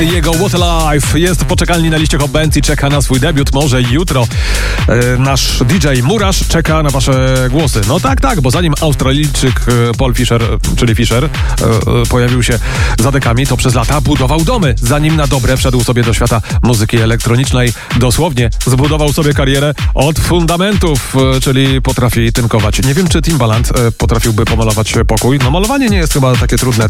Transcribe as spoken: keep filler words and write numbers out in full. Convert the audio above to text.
jego What a Life jest w poczekalni na liście Hot Bands i czeka na swój debiut może jutro. E, nasz D J Murash czeka na wasze głosy. No tak, tak, bo zanim Australijczyk Paul Fisher, czyli Fisher, e, e, pojawił się za dekami, to przez lata budował domy. Zanim na dobre wszedł sobie do świata muzyki elektronicznej, dosłownie zbudował sobie karierę od fundamentów, e, czyli potrafi tynkować. Nie wiem, czy Timbaland e, potrafiłby pomalować pokój. No malowanie nie jest chyba takie trudne.